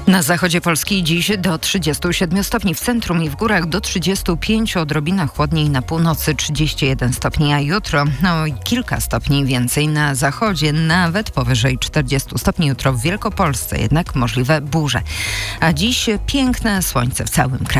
Na zachodzie Polski dziś do 37 stopni, w centrum i w górach do 35, odrobinę chłodniej na północy 31 stopni, a jutro kilka stopni więcej na zachodzie, nawet powyżej 40 stopni jutro w Wielkopolsce, jednak możliwe burze. A dziś piękne słońce w całym kraju.